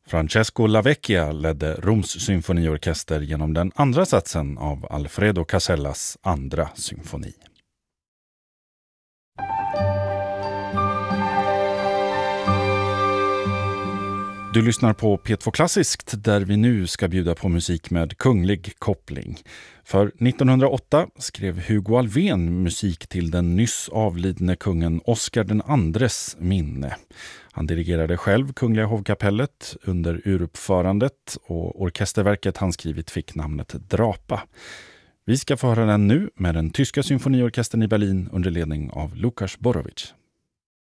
Francesco Lavecchia ledde Roms symfoniorkester genom den andra satsen av Alfredo Casellas andra symfoni. Du lyssnar på P2 Klassiskt där vi nu ska bjuda på musik med kunglig koppling. För 1908 skrev Hugo Alfvén musik till den nyss avlidne kungen Oscar den andres minne. Han dirigerade själv Kungliga hovkapellet under uruppförandet och orkesterverket han skrivit fick namnet Drapa. Vi ska få höra den nu med den tyska symfoniorkestern i Berlin under ledning av Lukas Borowicz.